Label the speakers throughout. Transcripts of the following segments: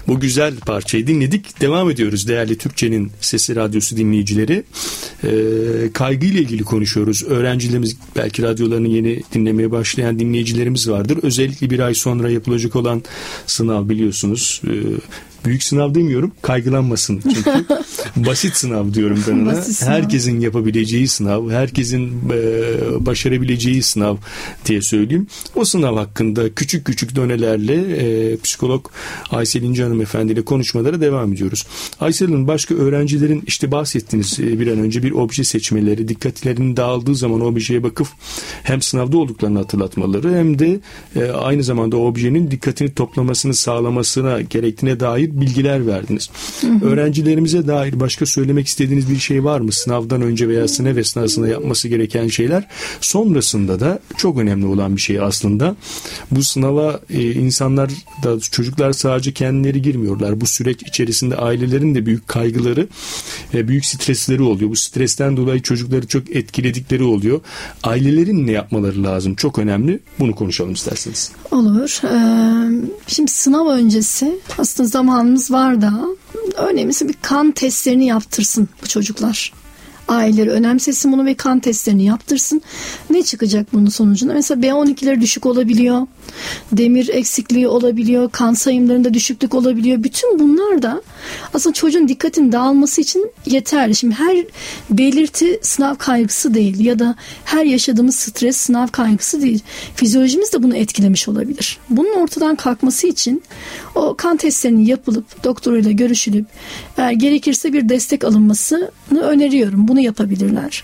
Speaker 1: Bu güzel parçayı dinledik. Devam ediyoruz değerli Türkçenin Sesi Radyosu dinleyicileri. Kaygıyla ilgili konuşuyoruz. Öğrencilerimiz, belki radyolarını yeni dinlemeye başlayan dinleyicilerimiz vardır. Özellikle bir ay sonra yapılacak olan sınav, biliyorsunuz. Büyük sınav demiyorum, kaygılanmasın çünkü. Basit sınav diyorum ben ona. Herkesin yapabileceği sınav, herkesin başarabileceği sınav diye söyleyeyim. O sınav hakkında küçük küçük donelerle psikolog Aysel İnce Hanımefendi ile konuşmalara devam ediyoruz. Aysel Hanım, başka öğrencilerin işte bahsettiğiniz bir an önce bir obje seçmeleri, dikkatlerinin dağıldığı zaman objeye bakıp hem sınavda olduklarını hatırlatmaları hem de aynı zamanda o objenin dikkatini toplamasını sağlamasına gerektiğine dair bilgiler verdiniz. Öğrencilerimize dair başka söylemek istediğiniz bir şey var mı? Sınavdan önce veya sınav esnasında yapması gereken şeyler. Sonrasında da çok önemli olan bir şey aslında. Bu sınava insanlar da, çocuklar sadece kendileri girmiyorlar. Bu süreç içerisinde ailelerin de büyük kaygıları, büyük stresleri oluyor. Bu stresten dolayı çocukları çok etkiledikleri oluyor. Ailelerin ne yapmaları lazım? Çok önemli. Bunu konuşalım isterseniz.
Speaker 2: Olur. Şimdi sınav öncesi aslında zamanımız var da önemlisi bir kan testlerini yaptırsın bu çocuklar. Aileleri önemsesin bunu ve kan testlerini yaptırsın. Ne çıkacak bunun sonucunda? Mesela B12'leri düşük olabiliyor. Demir eksikliği olabiliyor. Kan sayımlarında düşüklük olabiliyor. Bütün bunlar da aslında çocuğun dikkatinin dağılması için yeterli. Şimdi her belirti sınav kaygısı değil ya da her yaşadığımız stres sınav kaygısı değil. Fizyolojimiz de bunu etkilemiş olabilir. Bunun ortadan kalkması için o kan testlerinin yapılıp doktoruyla görüşülüp eğer gerekirse bir destek alınmasını öneriyorum. Bunu yapabilirler.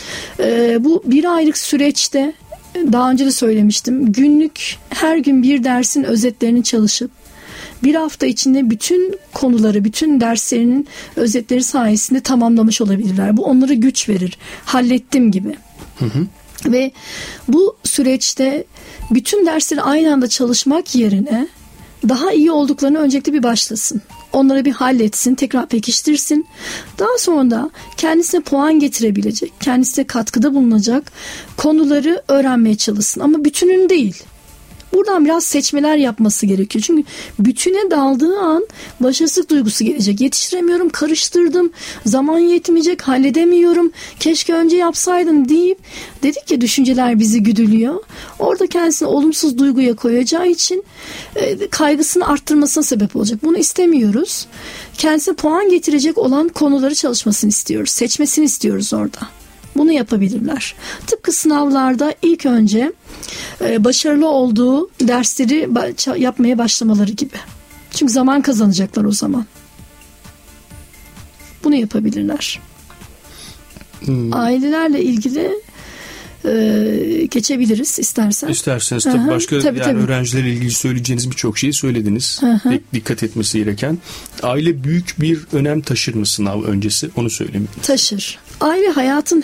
Speaker 2: Bu bir aylık süreçte daha önce de söylemiştim. Günlük her gün bir dersin özetlerini çalışıp bir hafta içinde bütün konuları, bütün derslerinin özetleri sayesinde tamamlamış olabilirler. Bu onlara güç verir. Hallettim gibi. Ve bu süreçte bütün dersleri aynı anda çalışmak yerine daha iyi olduklarını öncelikle bir başlasın. Onları bir halletsin, tekrar pekiştirsin. Daha sonra da kendisine puan getirebilecek, kendisine katkıda bulunacak konuları öğrenmeye çalışsın. Ama bütünün değil. Buradan biraz seçmeler yapması gerekiyor. Çünkü bütüne daldığı an başarısızlık duygusu gelecek. Yetiştiremiyorum, karıştırdım, zaman yetmeyecek, halledemiyorum, keşke önce yapsaydım deyip, dedik ya düşünceler bizi güdülüyor. Orada kendisini olumsuz duyguya koyacağı için kaygısını arttırmasına sebep olacak. Bunu istemiyoruz. Kendisine puan getirecek olan konuları çalışmasını istiyoruz. Seçmesini istiyoruz orada. Bunu yapabilirler. Tıpkı sınavlarda ilk önce başarılı olduğu dersleri yapmaya başlamaları gibi. Çünkü zaman kazanacaklar o zaman. Bunu yapabilirler. Ailelerle ilgili geçebiliriz isterseniz.
Speaker 1: Tabii başka tabii. Öğrencilerle ilgili söyleyeceğiniz birçok şeyi söylediniz. Dikkat etmesi gereken. Aile büyük bir önem taşır mı sınav öncesi? Onu söyleyeyim.
Speaker 2: Taşır. Aile hayatın